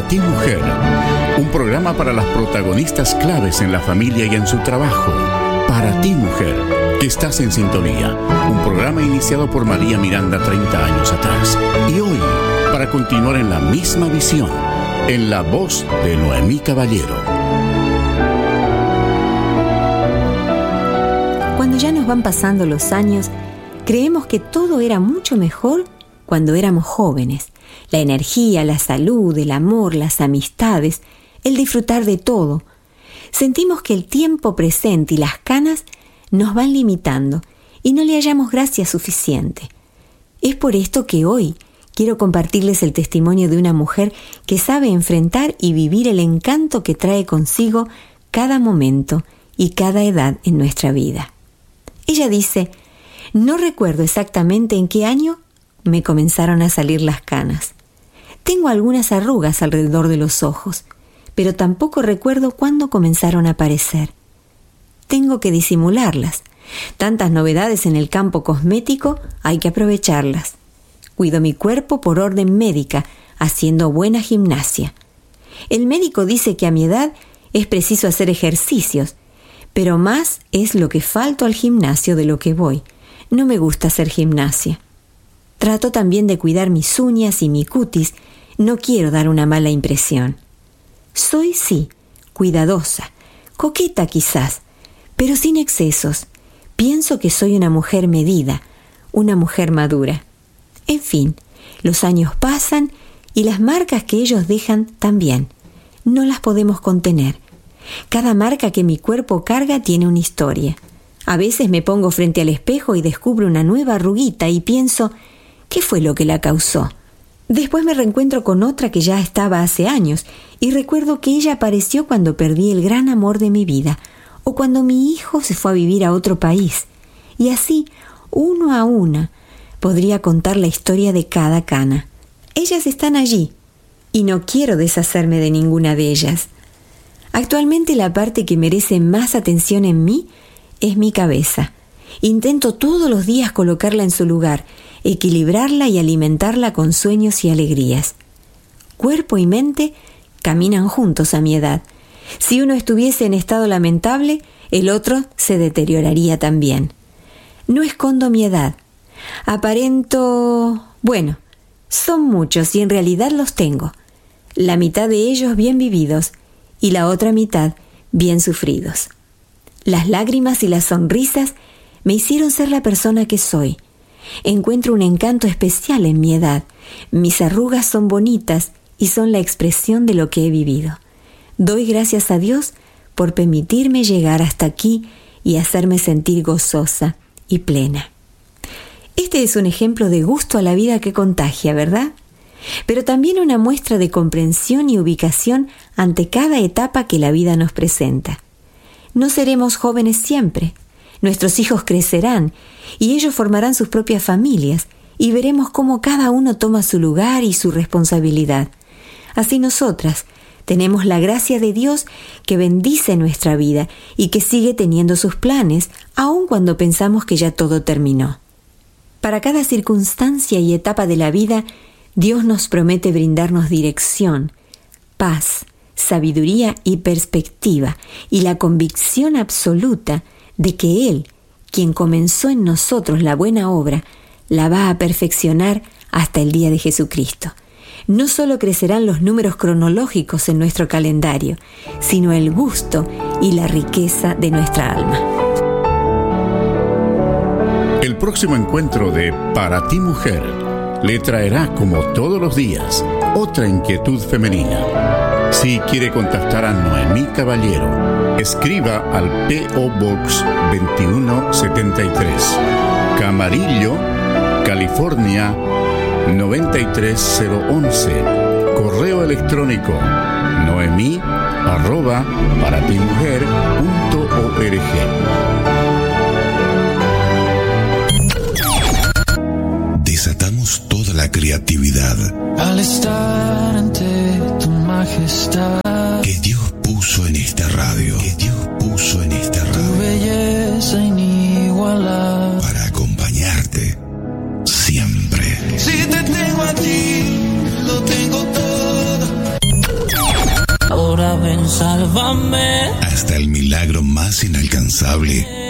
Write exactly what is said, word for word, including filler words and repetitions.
Ti Mujer, un programa para las protagonistas claves en la familia y en su trabajo. Para ti mujer, que estás en sintonía, un programa iniciado por María Miranda treinta años atrás. Y hoy, para continuar en la misma visión, en la voz de Noemí Caballero. Cuando ya nos van pasando los años, creemos que todo era mucho mejor cuando éramos jóvenes. La energía, la salud, el amor, las amistades, el disfrutar de todo. Sentimos que el tiempo presente y las canas nos van limitando y no le hallamos gracia suficiente. Es por esto que hoy quiero compartirles el testimonio de una mujer que sabe enfrentar y vivir el encanto que trae consigo cada momento y cada edad en nuestra vida. Ella dice: no recuerdo exactamente en qué año me comenzaron a salir las canas. Tengo algunas arrugas alrededor de los ojos, pero tampoco recuerdo cuándo comenzaron a aparecer. Tengo que disimularlas. Tantas novedades en el campo cosmético, hay que aprovecharlas. Cuido mi cuerpo por orden médica, haciendo buena gimnasia. El médico dice que a mi edad es preciso hacer ejercicios, pero más es lo que falto al gimnasio de lo que voy. No me gusta hacer gimnasia. Trato también de cuidar mis uñas y mi cutis. No quiero dar una mala impresión. Soy, sí, cuidadosa, coqueta quizás, pero sin excesos. Pienso que soy una mujer medida, una mujer madura. En fin, los años pasan y las marcas que ellos dejan también. No las podemos contener. Cada marca que mi cuerpo carga tiene una historia. A veces me pongo frente al espejo y descubro una nueva arruguita y pienso: ¿qué fue lo que la causó? Después me reencuentro con otra que ya estaba hace años y recuerdo que ella apareció cuando perdí el gran amor de mi vida o cuando mi hijo se fue a vivir a otro país. Y así, uno a una, podría contar la historia de cada cana. Ellas están allí y no quiero deshacerme de ninguna de ellas. Actualmente la parte que merece más atención en mí es mi cabeza. Intento todos los días colocarla en su lugar, equilibrarla y alimentarla con sueños y alegrías. Cuerpo y mente caminan juntos a mi edad. Si uno estuviese en estado lamentable, el otro se deterioraría también. No escondo mi edad. Aparento... Bueno, son muchos y en realidad los tengo. La mitad de ellos bien vividos y la otra mitad bien sufridos. Las lágrimas y las sonrisas me hicieron ser la persona que soy. Encuentro un encanto especial en mi edad. Mis arrugas son bonitas y son la expresión de lo que he vivido. Doy gracias a Dios por permitirme llegar hasta aquí y hacerme sentir gozosa y plena. Este es un ejemplo de gusto a la vida que contagia, ¿verdad? Pero también una muestra de comprensión y ubicación ante cada etapa que la vida nos presenta. No seremos jóvenes siempre. Nuestros hijos crecerán y ellos formarán sus propias familias y veremos cómo cada uno toma su lugar y su responsabilidad. Así nosotras tenemos la gracia de Dios que bendice nuestra vida y que sigue teniendo sus planes, aun cuando pensamos que ya todo terminó. Para cada circunstancia y etapa de la vida, Dios nos promete brindarnos dirección, paz, sabiduría y perspectiva, y la convicción absoluta de que Él, quien comenzó en nosotros la buena obra, la va a perfeccionar hasta el día de Jesucristo. No solo crecerán los números cronológicos en nuestro calendario, sino el gusto y la riqueza de nuestra alma. El próximo encuentro de Para ti Mujer le traerá, como todos los días, otra inquietud femenina. Si quiere contactar a Noemí Caballero, escriba al P O Box veintiuno setenta y tres, Camarillo, California noventa y tres cero once. Correo electrónico noemí arroba paratimujer punto org. Desatamos toda la creatividad al estar ante tu majestad que Dios puso en esta radio, que Dios puso en esta radio, tu belleza inigualable para acompañarte siempre. Si te tengo a ti, lo tengo todo. ven, sálvame. Hasta el milagro más inalcanzable